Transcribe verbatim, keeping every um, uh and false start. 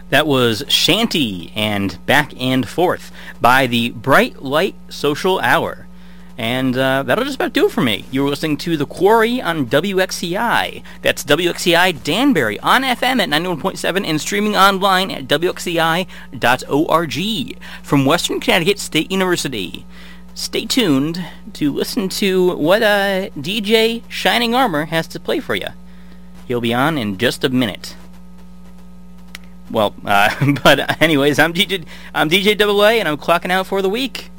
That was Shanty and Back and Forth by the Bright Light Social Hour. And uh, that'll just about do it for me. You were listening to The Quarry on W X C I. That's W X C I Danbury on F M at ninety-one point seven and streaming online at W X C I dot org from Western Connecticut State University. Stay tuned to listen to what uh, D J Shining Armor has to play for you. He'll be on in just a minute. Well, uh, but anyways, I'm D J, I'm D J Double A, and I'm clocking out for the week.